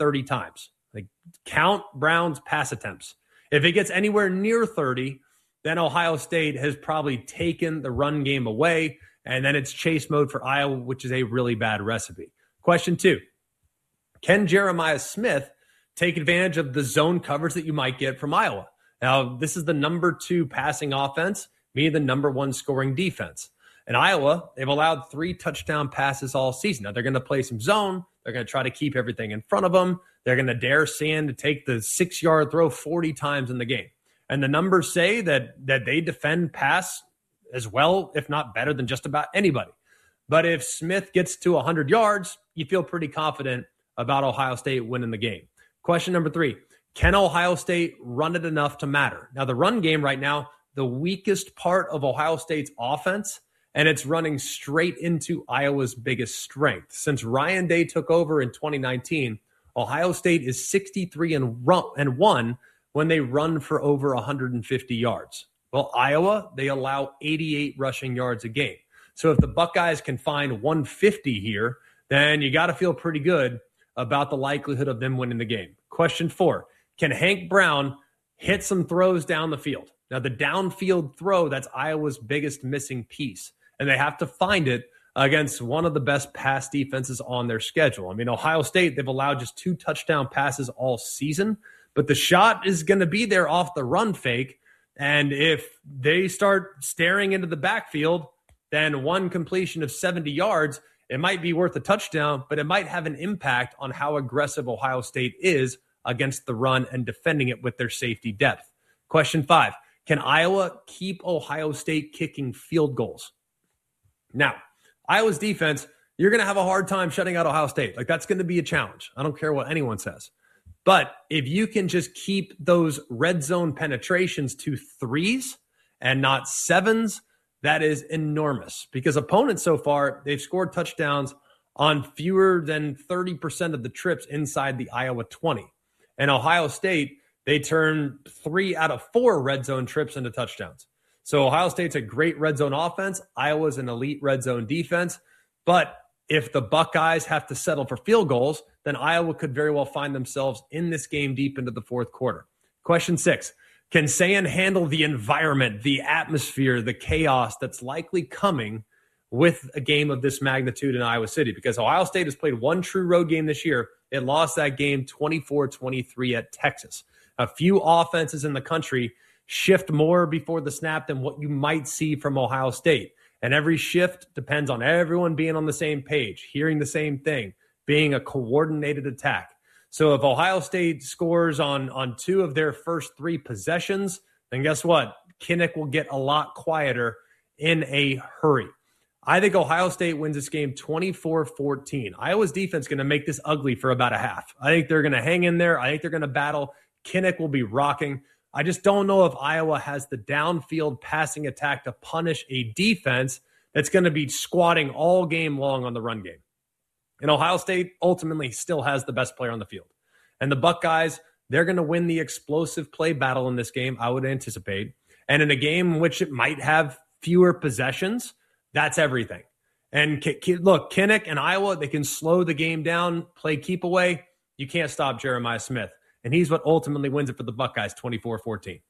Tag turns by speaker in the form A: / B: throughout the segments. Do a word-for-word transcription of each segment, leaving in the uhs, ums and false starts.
A: thirty times. Like, count Brown's pass attempts. If it gets anywhere near thirty, then Ohio State has probably taken the run game away, and then it's chase mode for Iowa, which is a really bad recipe. Question two, can Jeremiah Smith take advantage of the zone coverage that you might get from Iowa? Now, this is the number two passing offense, meaning the number one scoring defense. In Iowa, they've allowed three touchdown passes all season. Now, they're going to play some zone. They're going to try to keep everything in front of them. They're going to dare Sand to take the six-yard throw forty times in the game. And the numbers say that that they defend pass as well, if not better than just about anybody. But if Smith gets to one hundred yards, you feel pretty confident about Ohio State winning the game. Question number three, can Ohio State run it enough to matter? Now, the run game right now, the weakest part of Ohio State's offense, and it's running straight into Iowa's biggest strength. Since Ryan Day took over in twenty nineteen, Ohio State is sixty-three and one when they run for over one hundred fifty yards. Well, Iowa, they allow eighty-eight rushing yards a game. So if the Buckeyes can find one hundred fifty here, then you got to feel pretty good about the likelihood of them winning the game. Question four, can Hank Brown hit some throws down the field? Now, the downfield throw, that's Iowa's biggest missing piece, and they have to find it against one of the best pass defenses on their schedule. I mean, Ohio State, they've allowed just two touchdown passes all season, but the shot is going to be there off the run fake. And if they start staring into the backfield, then one completion of seventy yards, it might be worth a touchdown, but it might have an impact on how aggressive Ohio State is against the run and defending it with their safety depth. Question five, can Iowa keep Ohio State kicking field goals? Now, Iowa's defense, you're going to have a hard time shutting out Ohio State. Like, that's going to be a challenge. I don't care what anyone says. But if you can just keep those red zone penetrations to threes and not sevens, that is enormous. Because opponents so far, they've scored touchdowns on fewer than thirty percent of the trips inside the Iowa twenty. And Ohio State, they turn three out of four red zone trips into touchdowns. So Ohio State's a great red zone offense. Iowa's an elite red zone defense. But if the Buckeyes have to settle for field goals, then Iowa could very well find themselves in this game deep into the fourth quarter. Question six, can Sand handle the environment, the atmosphere, the chaos that's likely coming with a game of this magnitude in Iowa City? Because Ohio State has played one true road game this year. It lost that game twenty-four twenty-three at Texas. A few offenses in the country shift more before the snap than what you might see from Ohio State. And every shift depends on everyone being on the same page, hearing the same thing, being a coordinated attack. So if Ohio State scores on, on two of their first three possessions, then guess what? Kinnick will get a lot quieter in a hurry. I think Ohio State wins this game twenty-four fourteen. Iowa's defense is going to make this ugly for about a half. I think they're going to hang in there. I think they're going to battle. Kinnick will be rocking. I just don't know if Iowa has the downfield passing attack to punish a defense that's going to be squatting all game long on the run game. And Ohio State ultimately still has the best player on the field. And the Buckeyes, they're going to win the explosive play battle in this game, I would anticipate. And in a game in which it might have fewer possessions, that's everything. And look, Kinnick and Iowa, they can slow the game down, play keep away. You can't stop Jeremiah Smith. And he's what ultimately wins it for the Buckeyes, twenty-four fourteen.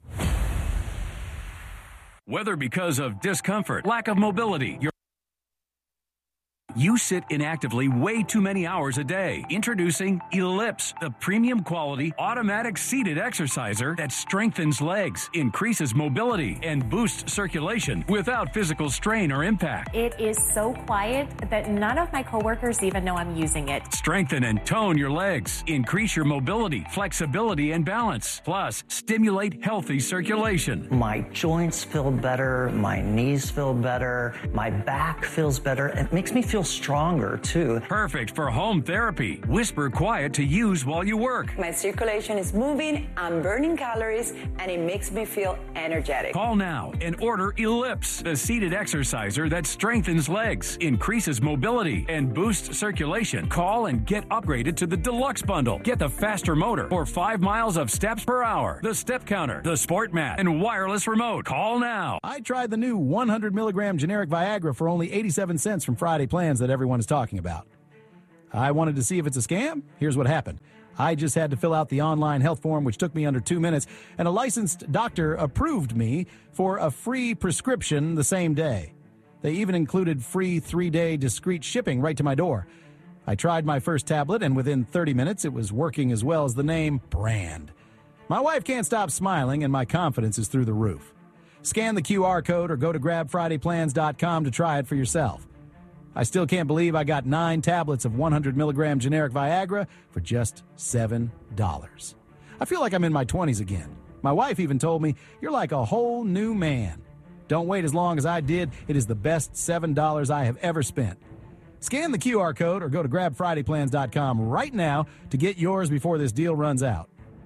B: Whether because of discomfort, lack of mobility, you're You sit inactively way too many hours a day. Introducing Ellipse, the premium quality automatic seated exerciser that strengthens legs, increases mobility, and boosts circulation without physical strain or impact.
C: It is so quiet that none of my coworkers even know I'm using it.
B: Strengthen and tone your legs. Increase your mobility, flexibility, and balance. Plus, stimulate healthy circulation.
D: My joints feel better. My knees feel better. My back feels better. It makes me feel stronger too.
B: Perfect for home therapy. Whisper quiet to use while you work.
E: My circulation is moving, I'm burning calories, and it makes me feel energetic.
B: Call now and order Ellipse, the seated exerciser that strengthens legs, increases mobility, and boosts circulation. Call and get upgraded to the Deluxe Bundle. Get the faster motor for five miles of steps per hour, the step counter, the sport mat, and wireless remote. Call now.
F: I tried the new one hundred milligram generic Viagra for only eighty-seven cents from Friday Plans that everyone is talking about. I wanted to see if it's a scam. Here's what happened. I just had to fill out the online health form, which took me under two minutes, and a licensed doctor approved me for a free prescription the same day. They even included free three-day discreet shipping right to my door. I tried my first tablet, and within thirty minutes, it was working as well as the name brand. My wife can't stop smiling, and my confidence is through the roof. Scan the Q R code or go to grab friday plans dot com to try it for yourself. I still can't believe I got nine tablets of one hundred milligram generic Viagra for just seven dollars. I feel like I'm in my twenties again. My wife even told me, "You're like a whole new man." Don't wait as long as I did. It is the best seven dollars I have ever spent. Scan the Q R code or go to grab friday plans dot com right now to get yours before this deal runs out.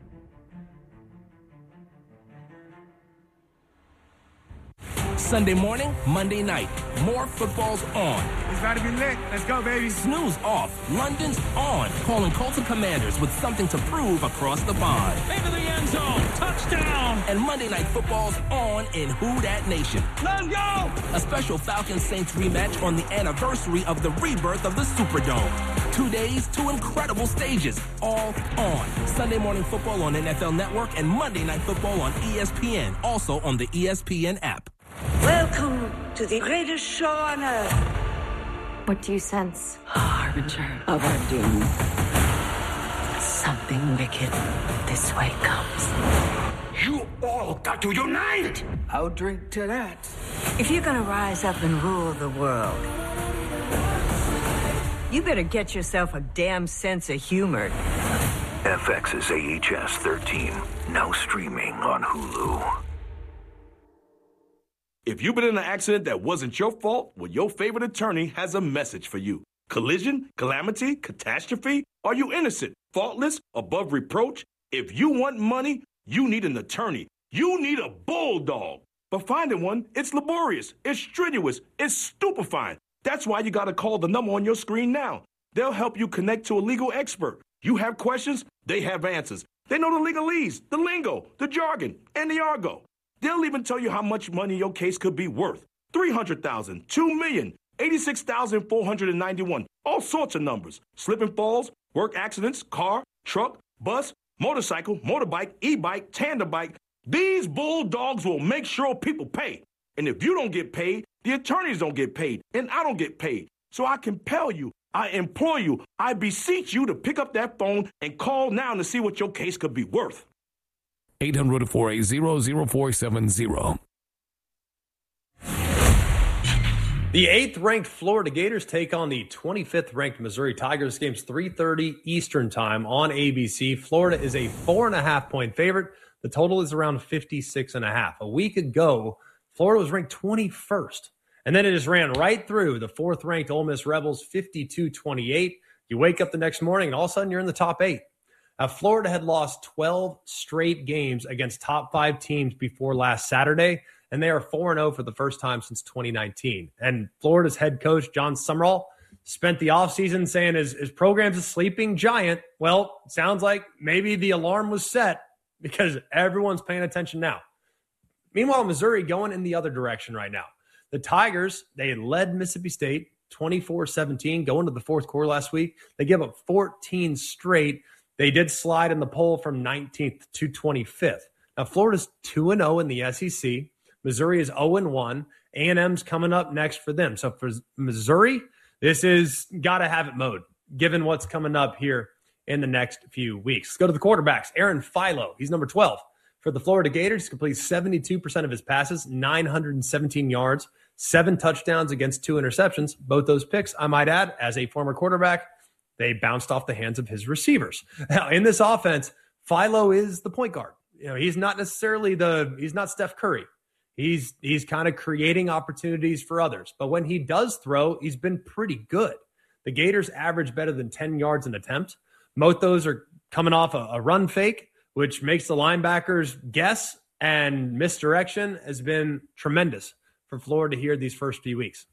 G: Sunday morning, Monday night. More football's on.
H: It's about to be lit. Let's go, baby.
G: Snooze off. London's on. Calling Colts and Commanders with something to prove across the pond.
B: Into the end zone. Touchdown.
G: And Monday Night Football's on in Who Dat Nation.
B: Let's go.
G: A special Falcons Saints rematch on the anniversary of the rebirth of the Superdome. Two days, two incredible stages, all on. Sunday Morning Football on N F L Network and Monday Night Football on E S P N, also on the E S P N app.
I: Welcome to the greatest show on earth.
C: What do you sense?
I: A harbinger of our doom. Something wicked this way comes.
H: You all got to unite!
I: I'll drink to that. If you're gonna rise up and rule the world, you better get yourself a damn sense of humor.
J: F X's A H S thirteen, now streaming on Hulu.
K: If you've been in an accident that wasn't your fault, well, your favorite attorney has a message for you. Collision, calamity, catastrophe? Are you innocent, faultless, above reproach? If you want money, you need an attorney. You need a bulldog. But finding one, it's laborious, it's strenuous, it's stupefying. That's why you gotta call the number on your screen now. They'll help you connect to a legal expert. You have questions, they have answers. They know the legalese, the lingo, the jargon, and the argot. They'll even tell you how much money your case could be worth. three hundred thousand dollars, two million dollars, eighty-six thousand four hundred ninety-one, all sorts of numbers. Slip and falls, work accidents, car, truck, bus, motorcycle, motorbike, e-bike, tandem bike. These bulldogs will make sure people pay. And if you don't get paid, the attorneys don't get paid, and I don't get paid. So I compel you, I implore you, I beseech you to pick up that phone and call now to see what your case could be worth.
B: eight hundred, four eight zero, zero four seven zero.
A: The eighth-ranked Florida Gators take on the twenty-fifth-ranked Missouri Tigers. Game's three thirty Eastern Time on A B C. Florida is a four and a half point favorite. The total is around fifty-six and a half. A week ago, Florida was ranked twenty-first, and then it just ran right through the fourth-ranked Ole Miss Rebels, fifty-two twenty-eight. You wake up the next morning, and all of a sudden you're in the top eight. Now, Florida had lost twelve straight games against top five teams before last Saturday, and they are four and oh for the first time since twenty nineteen. And Florida's head coach, John Summerall, spent the offseason saying his, his program's a sleeping giant. Well, it sounds like maybe the alarm was set because everyone's paying attention now. Meanwhile, Missouri going in the other direction right now. The Tigers, they led Mississippi State twenty-four seventeen going to the fourth quarter last week. They give up fourteen straight. They did slide in the poll from nineteenth to twenty-fifth. Now, Florida's two and oh in the S E C. Missouri is oh and one. A and M's coming up next for them. So for Missouri, this is got-to-have-it mode, given what's coming up here in the next few weeks. Let's go to the quarterbacks. Aaron Philo, he's number twelve. For the Florida Gators, he completes seventy-two percent of his passes, nine hundred seventeen yards, seven touchdowns against two interceptions. Both those picks, I might add, as a former quarterback, they bounced off the hands of his receivers. Now, in this offense, Philo is the point guard. You know, he's not necessarily the – he's not Steph Curry. He's he's kind of creating opportunities for others. But when he does throw, he's been pretty good. The Gators average better than ten yards an attempt. Most of those are coming off a, a run fake, which makes the linebackers guess, and misdirection has been tremendous for Florida here these first few weeks.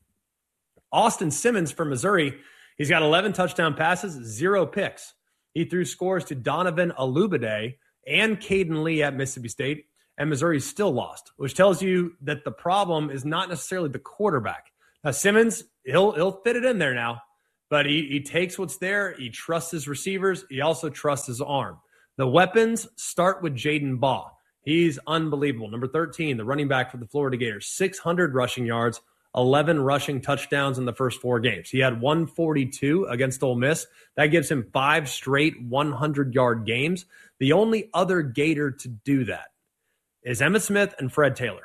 A: Austin Simmons for Missouri, he's got eleven touchdown passes, zero picks. He threw scores to Donovan Olubade and Caden Lee at Mississippi State, and Missouri still lost, which tells you that the problem is not necessarily the quarterback. Now, Simmons, he'll he'll fit it in there now, but he, he takes what's there. He trusts his receivers. He also trusts his arm. The weapons start with Jaden Baugh. He's unbelievable. Number thirteen, the running back for the Florida Gators, six hundred rushing yards, eleven rushing touchdowns in the first four games. He had one forty-two against Ole Miss. That gives him five straight hundred-yard games. The only other Gator to do that is Emmitt Smith and Fred Taylor.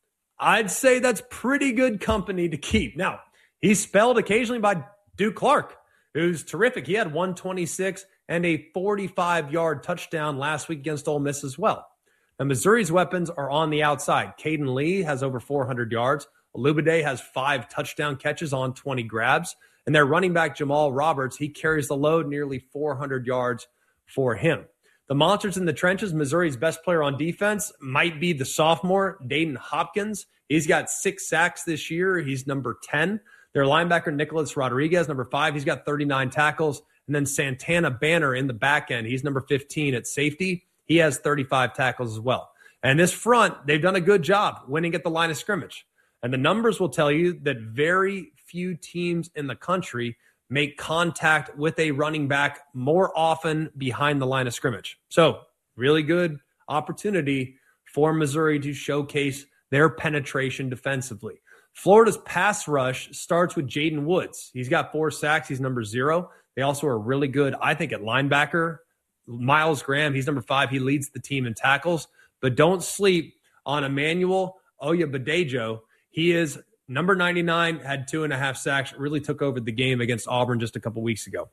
A: I'd say that's pretty good company to keep. Now, he's spelled occasionally by Duke Clark, who's terrific. He had one twenty-six and a forty-five-yard touchdown last week against Ole Miss as well. Now, Missouri's weapons are on the outside. Caden Lee has over four hundred yards. Olubade has five touchdown catches on twenty grabs. And their running back, Jamal Roberts, he carries the load, nearly four hundred yards for him. The monsters in the trenches, Missouri's best player on defense might be the sophomore, Dayton Hopkins. He's got six sacks this year. He's number ten. Their linebacker, Nicholas Rodriguez, number five. He's got thirty-nine tackles. And then Santana Banner in the back end. He's number fifteen at safety. He has thirty-five tackles as well. And this front, they've done a good job winning at the line of scrimmage. And the numbers will tell you that very few teams in the country make contact with a running back more often behind the line of scrimmage. So really good opportunity for Missouri to showcase their penetration defensively. Florida's pass rush starts with Jaden Woods. He's got four sacks. He's number zero. They also are really good, I think, at linebacker. Miles Graham, he's number five. He leads the team in tackles. But don't sleep on Emmanuel Oyabadejo. He is number ninety-nine, had two and a half sacks, really took over the game against Auburn just a couple weeks ago.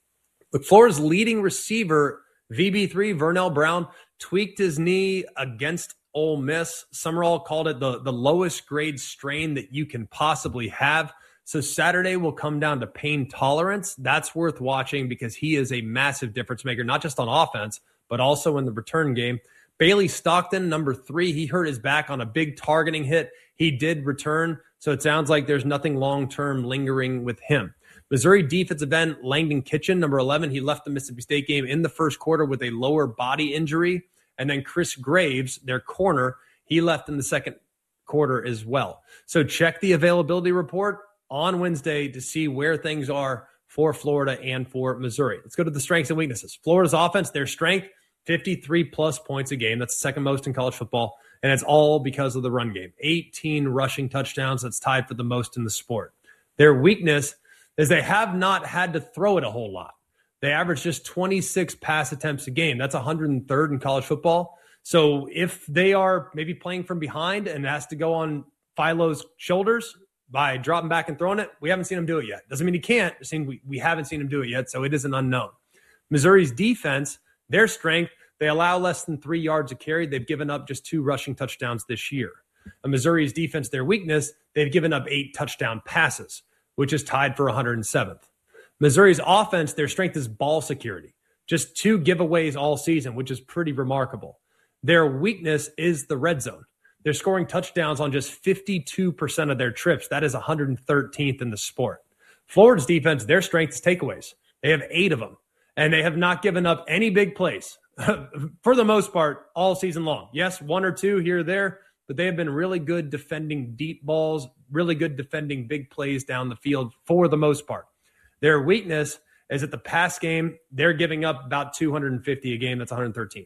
A: But Florida's leading receiver, V B three, Vernell Brown, tweaked his knee against Ole Miss. Summerall called it the, the lowest grade strain that you can possibly have. So Saturday will come down to pain tolerance. That's worth watching because he is a massive difference maker, not just on offense, but also in the return game. Bailey Stockton, number three, he hurt his back on a big targeting hit. He did return, so it sounds like there's nothing long-term lingering with him. Missouri defensive end Langdon Kitchen, number eleven, he left the Mississippi State game in the first quarter with a lower body injury. And then Chris Graves, their corner, he left in the second quarter as well. So check the availability report on Wednesday to see where things are for Florida and for Missouri. Let's go to the strengths and weaknesses. Florida's offense, their strength, fifty-three plus points a game. That's the second most in college football. And it's all because of the run game. eighteen rushing touchdowns. That's tied for the most in the sport. Their weakness is they have not had to throw it a whole lot. They average just twenty-six pass attempts a game. That's one hundred third in college football. So if they are maybe playing from behind and it has to go on Philo's shoulders by dropping back and throwing it, we haven't seen him do it yet. Doesn't mean he can't. Just saying we, we haven't seen him do it yet, so it is an unknown. Missouri's defense, their strength, they allow less than three yards a carry. They've given up just two rushing touchdowns this year. And Missouri's defense, their weakness, they've given up eight touchdown passes, which is tied for one hundred seventh. Missouri's offense, their strength is ball security. Just two giveaways all season, which is pretty remarkable. Their weakness is the red zone. They're scoring touchdowns on just fifty-two percent of their trips. That is one hundred thirteenth in the sport. Florida's defense, their strength is takeaways. They have eight of them, and they have not given up any big plays for the most part all season long. Yes, one or two here or there, but they have been really good defending deep balls, really good defending big plays down the field for the most part. Their weakness is that the pass game, they're giving up about two hundred fifty a game. That's one hundred thirteenth.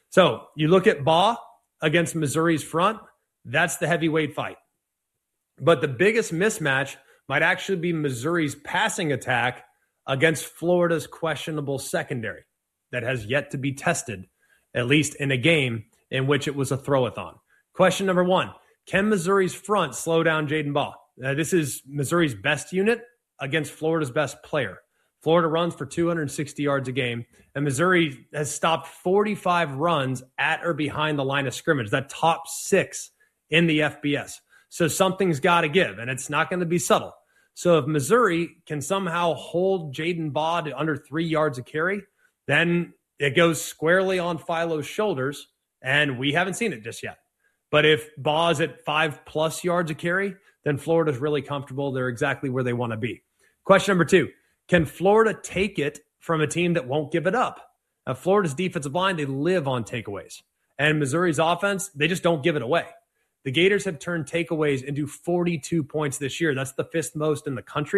A: So you look at Baugh against Missouri's front, that's the heavyweight fight. But the biggest mismatch might actually be Missouri's passing attack against Florida's questionable secondary that has yet to be tested, at least in a game in which it was a throw-a-thon. Question number one, can Missouri's front slow down Jaden Baugh? Uh, this is Missouri's best unit against Florida's best player. Florida runs for two hundred sixty yards a game, and Missouri has stopped forty-five runs at or behind the line of scrimmage. That top six in the F B S. So something's got to give, and it's not going to be subtle. So if Missouri can somehow hold Jaden Baugh to under three yards a carry, then it goes squarely on Philo's shoulders, and we haven't seen it just yet. But if Baugh's at five-plus yards a carry, then Florida's really comfortable. They're exactly where they want to be. Question number two. Can Florida take it from a team that won't give it up? Now, Florida's defensive line, they live on takeaways. And Missouri's offense, they just don't give it away. The Gators have turned takeaways into forty-two points this year. That's the fifth most in the country.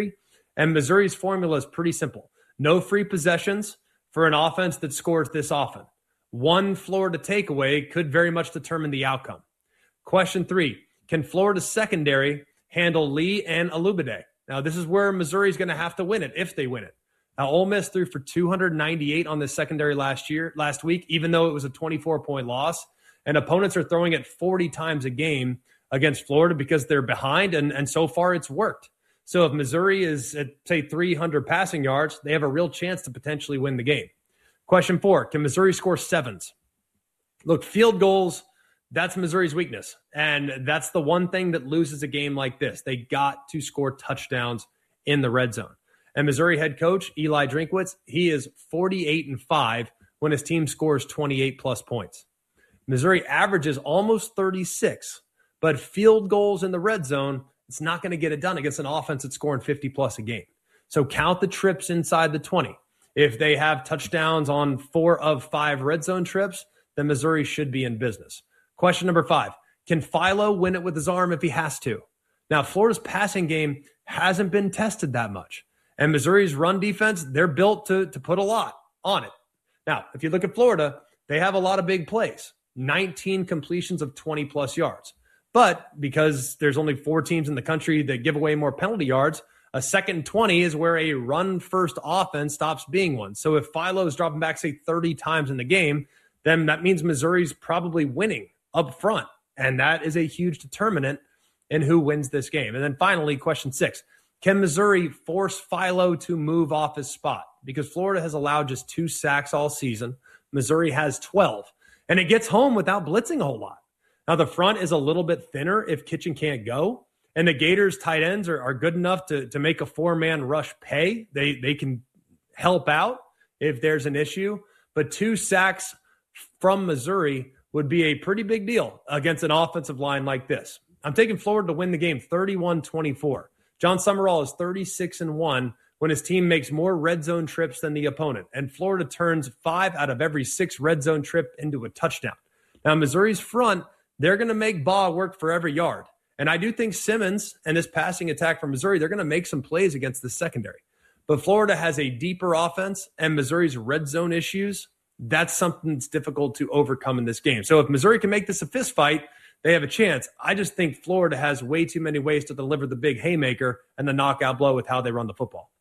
A: And Missouri's formula is pretty simple. No free possessions for an offense that scores this often. One Florida takeaway could very much determine the outcome. Question three, can Florida's secondary handle Lee and Alubade? Now, this is where Missouri's going to have to win it if they win it. Now, Ole Miss threw for two hundred ninety-eight on this secondary last year, last week, even though it was a twenty-four point loss. And opponents are throwing it forty times a game against Florida because they're behind, and, and so far it's worked. So if Missouri is at, say, three hundred passing yards, they have a real chance to potentially win the game. Question four, can Missouri score sevens? Look, field goals, that's Missouri's weakness. And that's the one thing that loses a game like this. They got to score touchdowns in the red zone. And Missouri head coach Eli Drinkwitz, he is forty-eight and five when his team scores twenty-eight plus points. Missouri averages almost thirty-six, but field goals in the red zone, it's not going to get it done against an offense that's scoring fifty plus a game. So count the trips inside the twenty. If they have touchdowns on four of five red zone trips, then Missouri should be in business. Question number five, can Philo win it with his arm if he has to? Now, Florida's passing game hasn't been tested that much. And Missouri's run defense, they're built to, to put a lot on it. Now, if you look at Florida, they have a lot of big plays, nineteen completions of twenty plus yards. But because there's only four teams in the country that give away more penalty yards, a second and twenty is where a run-first offense stops being one. So if Philo is dropping back, say, thirty times in the game, then that means Missouri's probably winning up front. And that is a huge determinant in who wins this game. And then finally, question six. Can Missouri force Philo to move off his spot? Because Florida has allowed just two sacks all season. Missouri has twelve. And it gets home without blitzing a whole lot. Now, the front is a little bit thinner if Kitchen can't go. And the Gators' tight ends are, are good enough to, to make a four-man rush pay. They, they can help out if there's an issue. But two sacks from Missouri would be a pretty big deal against an offensive line like this. I'm taking Florida to win the game thirty-one twenty-four. John Summerall is thirty-six and one when his team makes more red zone trips than the opponent. And Florida turns five out of every six red zone trip into a touchdown. Now, Missouri's front, they're going to make Baugh work for every yard. And I do think Simmons and this passing attack from Missouri, they're going to make some plays against the secondary. But Florida has a deeper offense, and Missouri's red zone issues, that's something that's difficult to overcome in this game. So if Missouri can make this a fist fight, they have a chance. I just think Florida has way too many ways to deliver the big haymaker and the knockout blow with how they run the football.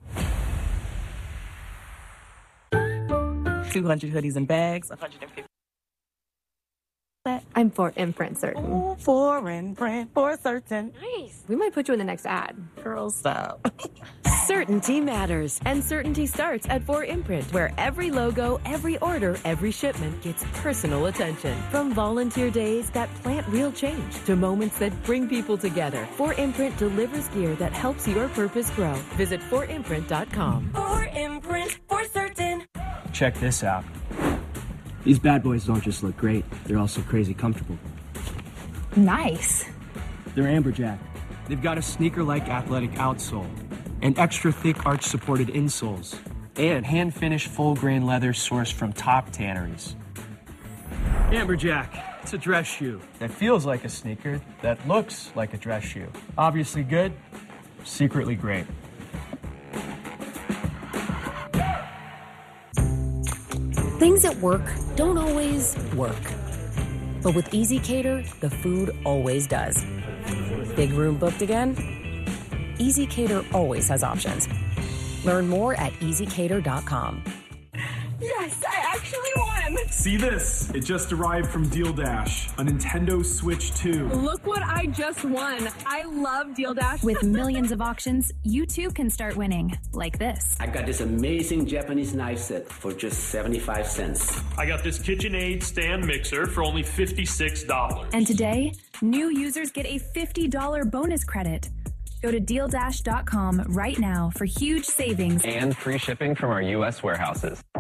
L: two hundred hoodies and bags, one hundred fifty.
M: I'm for imprint certain.
L: Ooh, for imprint, for certain.
M: Nice. We might put you in the next ad.
L: Girl, stop.
N: Certainty matters, and certainty starts at four imprint, where every logo, every order, every shipment gets personal attention. From volunteer days that plant real change to moments that bring people together, four imprint delivers gear that helps your purpose grow. Visit four imprint dot com.
O: four imprint, for certain.
P: Check this out. These bad boys don't just look great, they're also crazy comfortable.
M: Nice.
P: They're Amberjack. They've got a sneaker-like athletic outsole and extra thick arch-supported insoles and hand-finished full-grain leather sourced from top tanneries. Amberjack, it's a dress shoe that feels like a sneaker, that looks like a dress shoe. Obviously good, secretly great.
N: Things at work don't always work. But with Easy Cater, the food always does. Big room booked again? Easy Cater always has options. Learn more at easy cater dot com.
O: Yes, I actually won!
Q: See this? It just arrived from Deal Dash, a Nintendo Switch two.
R: Look what I just won. I love Deal Dash.
S: With millions of auctions, you too can start winning, like this.
T: I got this amazing Japanese knife set for just seventy-five cents.
U: I got this KitchenAid stand mixer for only fifty-six dollars.
S: And today, new users get a fifty dollars bonus credit. Go to deal dash dot com right now for huge savings
V: and free shipping from our U S warehouses.